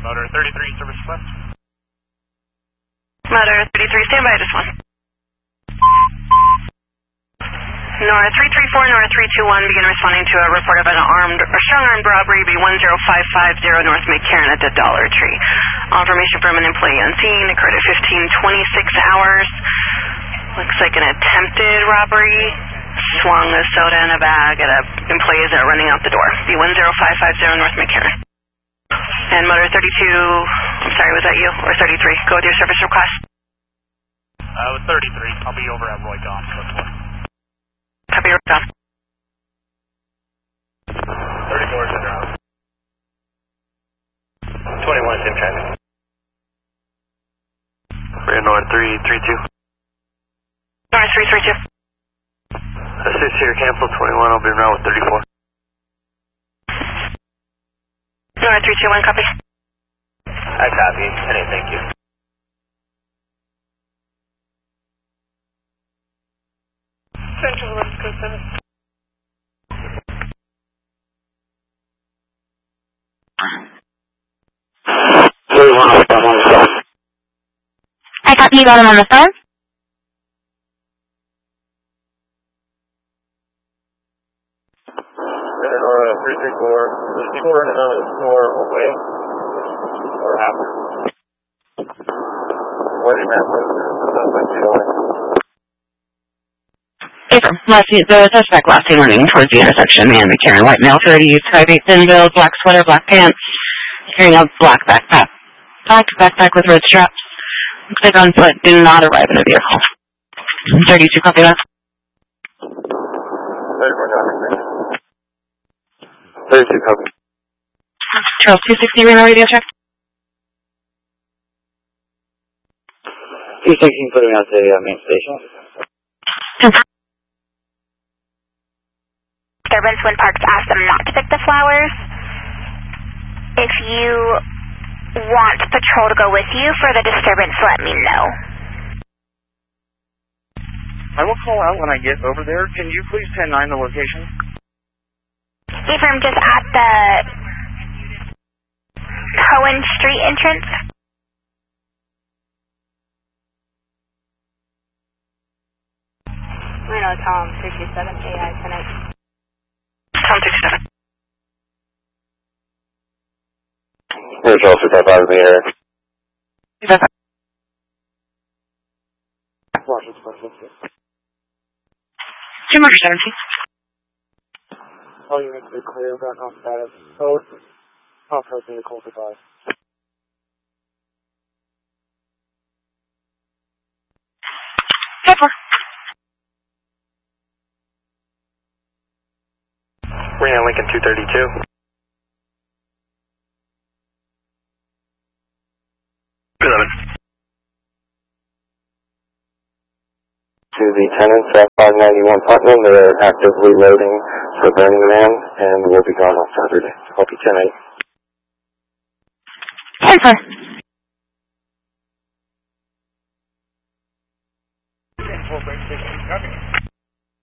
Motor 33, service request. Motor 33, stand by, just one. Nora 334, Nora 321, begin responding to a report of an strong-armed robbery, B10550 North McCarran at the Dollar Tree. All information from an employee on scene occurred at 15:26 hours. Looks like an attempted robbery. Swung a soda in a bag at employees that are running out the door. B10550 North McCarran. And Motor 32, I'm sorry, was that you? Or 33? Go with your service request. With 33, I'll be over at Roy Gaunt. Copy, Roy Gaunt. 34 is in route. 21 is in traffic. We're Nora 332. Nora 332. Assist here, cancel 21, I'll be in route with 34. Nora 321, copy. I copy, and thank you. Central West Coast 7. I copy, you got him on the phone? Nora 334, before and out of the store away, or after. What do you mean? The suspect last seen running towards the intersection, man, McCarran, white male, 30, 5'8", thin build, black sweater, black pants, carrying a black backpack. Black backpack with red straps. Looks like on foot, did not arrive in a vehicle. 32, copy that. 32, copy. Charles 260, Reno radio check. 216, putting out the main station. Disturbance when parks ask them not to pick the flowers. If you want patrol to go with you for the disturbance, let me know. I will call out when I get over there. Can you please 10-9 the location? Ephraim, just at the Cohen Street entrance. Reno, Tom 327, AI 10-8. Tom 67. Here's Charles 255 in the air. 255. Two motor 17. All units are clear, got no status. Code. Approaching the call to 5. Reno Lincoln 232. 11. To the tenants at 591 Putnam, they're actively loading for Burning Man, and we'll be gone on Saturday. I'll be 10-8. Cipher. Copy.